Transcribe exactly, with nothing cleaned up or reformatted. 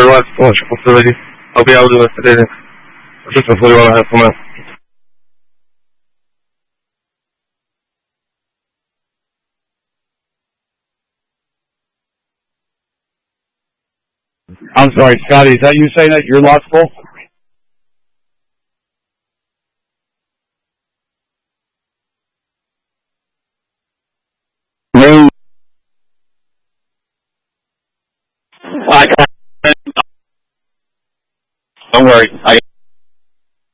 what's so much possibility. I'll be able to do it today. I just really want to have fun. I'm sorry, Scotty, is that you saying that your lot's full? No. I, don't worry. I